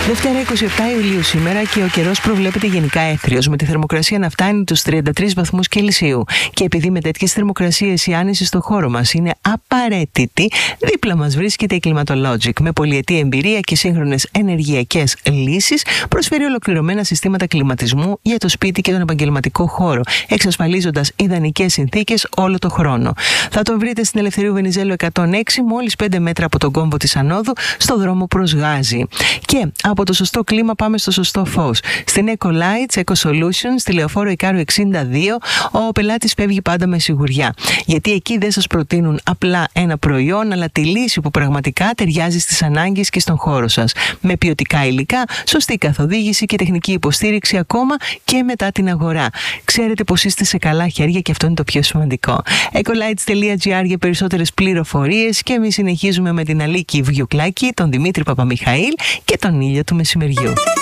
Δευτέρα 27 Ιουλίου σήμερα και ο καιρός προβλέπεται γενικά έθριος, με τη θερμοκρασία να φτάνει τους 33 βαθμούς Κελσίου. Και επειδή με τέτοιες θερμοκρασίες η άνεση στο χώρο μας είναι απαραίτητη, δίπλα μας βρίσκεται η Climatologic, με πολυετή εμπειρία και σύγχρονες ενεργειακές λύσεις, προσφέρει ολοκληρωμένα συστήματα κλιματισμού για το σπίτι και τον επαγγελματικό χώρο, εξασφαλίζοντας ιδανικές συνθήκες όλο το χρόνο. Θα το βρείτε στην Ελευθερίου Βενιζέλου 106, μόλις 5 μέτρα από τον κόμβο της Ανόδου, στο δρόμο προς Γάζη. Και από το σωστό κλίμα πάμε στο σωστό φως. Στην Eco Lights, Eco Solutions, στη Λεωφόρο Ικάρου 62, ο πελάτης φεύγει πάντα με σιγουριά. Γιατί εκεί δεν σας προτείνουν απλά ένα προϊόν, αλλά τη λύση που πραγματικά ταιριάζει στις ανάγκες και στον χώρο σας. Με ποιοτικά υλικά, σωστή καθοδήγηση και τεχνική υποστήριξη ακόμα και μετά την αγορά. Ξέρετε πως είστε σε καλά χέρια και αυτό είναι το πιο σημαντικό. ecolights.gr για περισσότερες πληροφορίες και εμείς συνεχίζουμε με την Αλίκη Βιουκλάκη, τον Δημήτρη Παπαμιχαήλ και τον ήλιο του μεσημεριού.